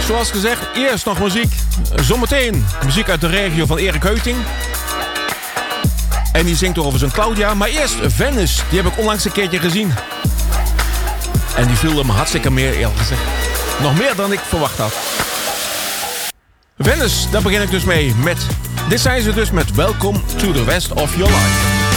zoals gezegd, eerst nog muziek. Zometeen muziek uit de regio van Erik Heuting. En die zingt toch over zijn Claudia. Maar eerst Venice, die heb ik onlangs een keertje gezien. En die viel me hartstikke meer, eerlijk gezegd. Nog meer dan ik verwacht had. Venice, daar begin ik dus mee met... Dit zijn ze dus met Welcome to the Rest of Your Life.